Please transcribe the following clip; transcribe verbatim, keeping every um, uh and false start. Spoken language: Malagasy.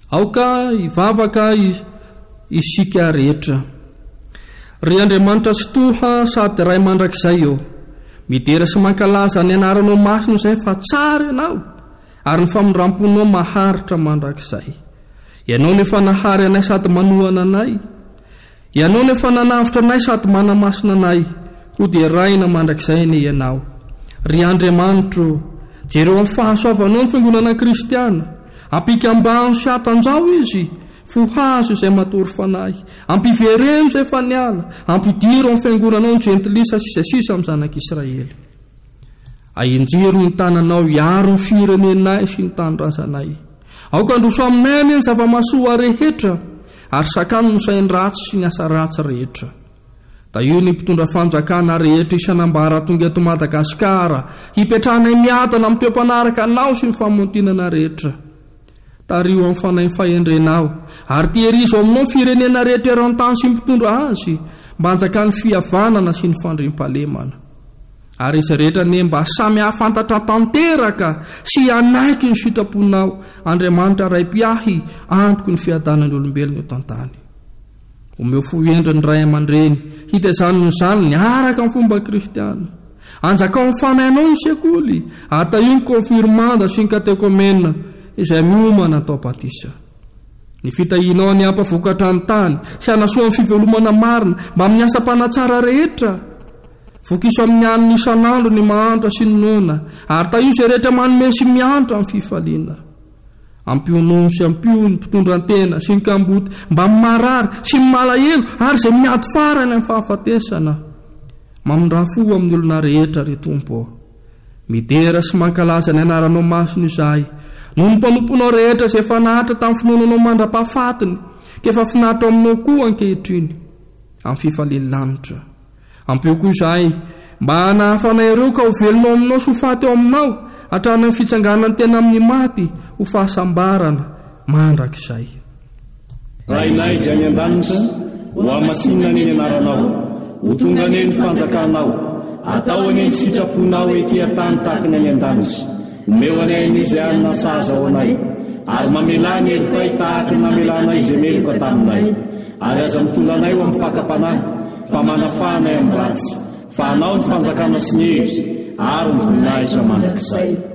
aoka ivavaka isika rehetra. Ry Andriamanitra sy toha sady ray mandrakizay eo, midera sy mankalaza ny anaranao masina izay fa tsara ianao ary ny famindram-ponao maharitra mandrakizay. Ianao nefa nahary anay sady manohana anay, ianao nefa nanavitra anay sady manamasina anay, ho dia raina mandrakizay ny ianao. Ry Andriamanitra, jereo amin'ny fahasoavanao ny fiangonana kristiana, ampikambano sy atanjao izy, fohazo izay matory fanahy, ampivereno izay faniala, ampidiro amin'ny fiangonanao ny jentilisa sy izay sisa amin'ny zanak'Israely. Ahinjiro ny tananao hiaro ny firenenay sy ny tanindrazanay. Aoka androso aminay anie ny zava-masoa rehetra, ary sakano ny sainy ratsy sy ny asa ratsy rehetra. Da io ny mpitondra fanjakana rehetra isanambara tonga eto Madagasikara, hipetrahanay miadana amin'ny toem-panaraka anao sy ny famontinana rehetra. Tario amin'ny fanahy fahendrenao, ary tehirizo aminao firenena rehetra eran-tany sy mpitondra azy, mba hanjakany fihavanana sy ny fandriam-pahalemana. Ary izy rehetra ne mba samy hafantatra tanteraka sy anaiky ny sitraponao, Andriamanitra ray-piahy antoko ny fiadanany olombelona eto an-tany. Omeo fohendriny ray aman-dreny hitezanony izany ny araka amin'ny fomba kristiana. Anjakao ny fanahinao ny sekoly, ata io ny konfirmanda sy ny katekomena izay miomana atao batisa. Ny fitahinao ny ampavokatra ny tany sy anasoa ny fivelomana marina mba amin'ny asa-panatsara rehetra. Vokiso amin'ny aniny isan'andro ny mahantra sy ny nona, ary ta io izay rehetra manome sy miantra amin'ny fifaliana. Ampionono sy ampio ny mpitondran-tena sy ny kamboty mba marary sy malahelo ary izay miady farany amin'ny fahafatesana. Mamindra-fo amin'ny olona rehetra ry Tompo. Midera sy mankalaza ny anaranao masina izahay, noho ny mpanomponao rehetra izay fanahitra tamin'ny finoananao mandra-pahafatiny, kefa finahitra aminao koa ankehitriny amin'ny fifalian-lanitra. Ampio koa izahay mba hanahafanay ireo ka ho velonao aminao sy ho faty eo aminao, hatrany ny fitsanganany tena amin'ny maty ho fahasambarana mandrakizay. Rainay izay any an-danitra, ho hamasinina ny anaranao, ho tonga ane ny fanjakanao, atao ane ny sitraponao ety an-tany tahaka ny any an-danitra. Omeo anay izy anina saza ao anay, ary mamelany eloko ay tahaka ny mamelanay izay meloka taminay, ary aza mitondra anay ho amin'ny fakapanahy, fa manafanay amin'ny ratsy, fa anao ny fanjakana sy ny hery, ary ny voninahitra mandrakizay.